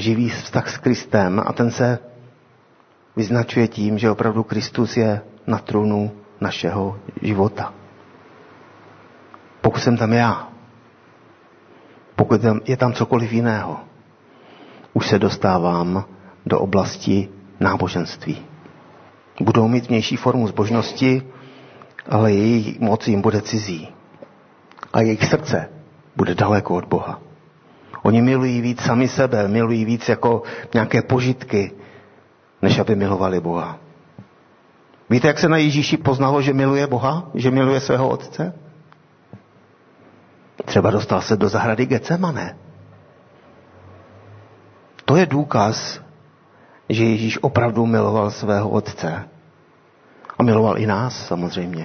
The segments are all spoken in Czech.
živý vztah s Kristem a ten se vyznačuje tím, že opravdu Kristus je na trůnu našeho života. Pokud jsem tam já, pokud je tam cokoliv jiného, už se dostávám do oblasti náboženství. Budou mít vnější formu zbožnosti, ale jejich moc jim bude cizí. A jejich srdce bude daleko od Boha. Oni milují víc sami sebe, milují víc jako nějaké požitky, než aby milovali Boha. Víte, jak se na Ježíši poznalo, že miluje Boha? Že miluje svého otce? Třeba dostal se do zahrady Getsemane. To je důkaz, že Ježíš opravdu miloval svého otce. A miloval i nás, samozřejmě.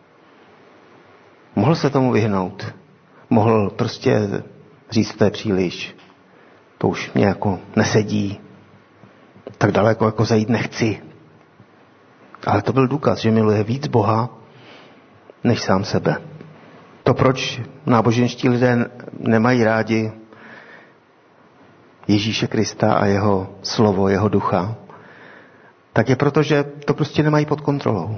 Mohl se tomu vyhnout. Mohl prostě říct, to je příliš. To už mě jako nesedí. Tak daleko jako zajít nechci. Ale to byl důkaz, že miluje víc Boha, než sám sebe. To, proč náboženští lidé nemají rádi Ježíše Krista a jeho slovo, jeho ducha, tak je proto, že to prostě nemají pod kontrolou.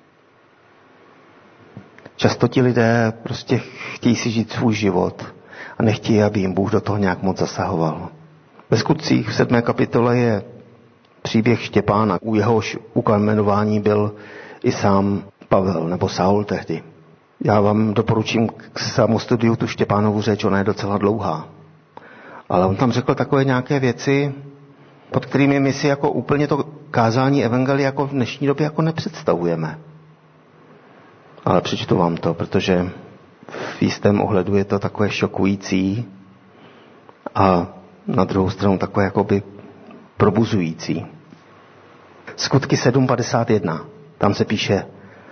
Často ti lidé prostě chtějí si žít svůj život a nechtějí, aby jim Bůh do toho nějak moc zasahoval. Ve Skutcích v 7. kapitole je příběh Štěpána. U jehož ukamenování byl i sám Pavel nebo Saul tehdy. Já vám doporučím k samostudiu tu Štěpánovu řeč, ona je docela dlouhá. Ale on tam řekl takové nějaké věci, pod kterými my si jako úplně to kázání evangelia jako v dnešní době jako nepředstavujeme. Ale přečtu vám to, protože v jistém ohledu je to takové šokující a na druhou stranu takové jakoby probuzující. Skutky 7.51. Tam se píše: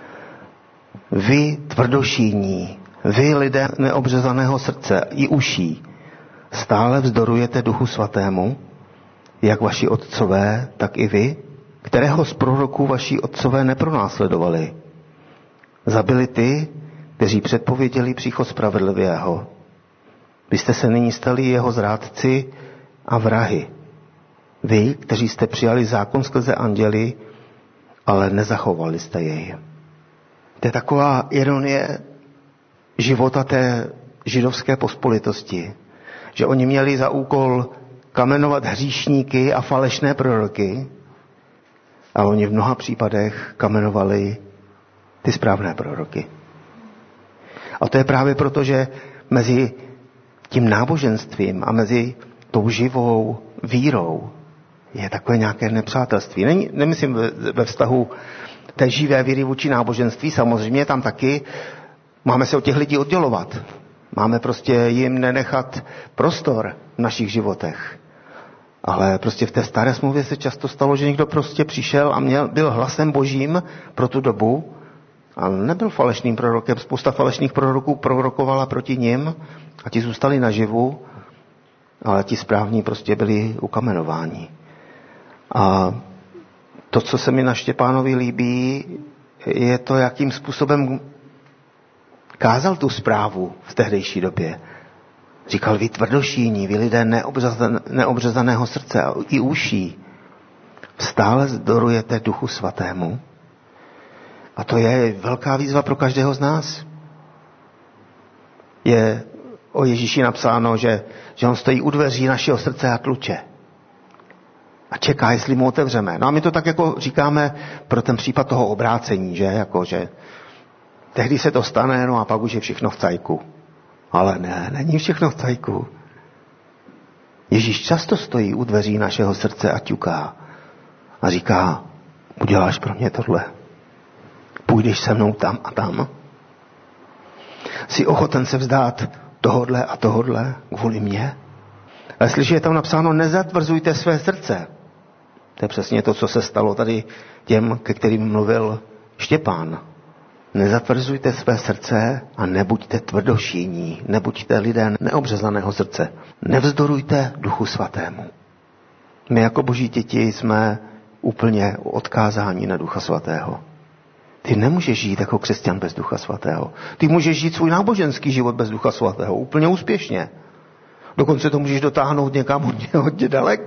Vy tvrdošíní, vy lidé neobřezaného srdce i uší, stále vzdorujete Duchu Svatému, jak vaši otcové, tak i vy, kterého z proroků vaši otcové nepronásledovali. Zabili ty, kteří předpověděli příchod spravedlivého. Vy jste se nyní stali jeho zrádci a vrahy. Vy, kteří jste přijali zákon skrze anděli, ale nezachovali jste jej. To je taková ironie života té židovské pospolitosti, že oni měli za úkol kamenovat hříšníky a falešné proroky, a oni v mnoha případech kamenovali ty správné proroky. A to je právě proto, že mezi tím náboženstvím a mezi tou živou vírou je takové nějaké nepřátelství. Nemyslím ve vztahu té živé víry vůči náboženství, samozřejmě tam taky máme se od těch lidí oddělovat. Máme prostě jim nenechat prostor v našich životech. Ale prostě v té staré smlouvě se často stalo, že někdo prostě přišel a byl hlasem božím pro tu dobu, ale nebyl falešným prorokem. Spousta falešných proroků prorokovala proti nim a ti zůstali naživu, ale ti správní prostě byli ukamenováni. A to, co se mi na Štěpánovi líbí, je to, jakým způsobem kázal tu zprávu v tehdejší době. Říkal: vy tvrdošíní, vy lidé neobřezaného srdce a i uší, stále vzdorujete Duchu Svatému. A to je velká výzva pro každého z nás. Je o Ježíši napsáno, že on stojí u dveří našeho srdce a tluče. A čeká, jestli mu otevřeme. No a my to tak jako říkáme pro ten případ toho obrácení, že? Jako, že tehdy se to stane, no a pak už je všechno v cajku. Ale ne, není všechno v cajku. Ježíš často stojí u dveří našeho srdce a ťuká. A říká: uděláš pro mě tohle? Půjdeš se mnou tam a tam? Jsi ochoten se vzdát tohodle a tohodle kvůli mně? A jestliže je tam napsáno: nezatvrzujte své srdce, to je přesně to, co se stalo tady těm, ke kterým mluvil Štěpán. Nezatvrzujte své srdce a nebuďte tvrdošíní, nebuďte lidé neobřezaného srdce. Nevzdorujte Duchu Svatému. My jako boží děti jsme úplně odkázáni na Ducha Svatého. Ty nemůžeš žít jako křesťan bez Ducha Svatého. Ty můžeš žít svůj náboženský život bez Ducha Svatého úplně úspěšně. Dokonce to můžeš dotáhnout někam hodně daleko.